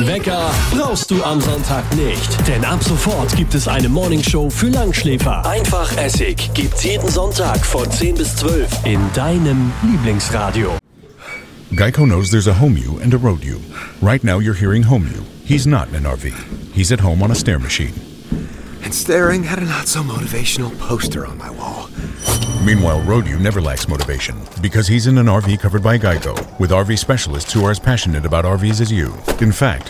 Den Wecker brauchst du am Sonntag nicht, denn ab sofort gibt es eine Morningshow für Langschläfer. Einfach Essig gibt's jeden Sonntag von 10 bis 12 in deinem Lieblingsradio. Geico knows there's a home you and a road you. Right now you're hearing home you. He's not in an RV. He's at home on a stair machine. And staring at a not-so-motivational poster on my wall. Meanwhile, road you never lacks motivation because he's in an RV covered by Geico with RV specialists who are as passionate about RVs as you. In fact,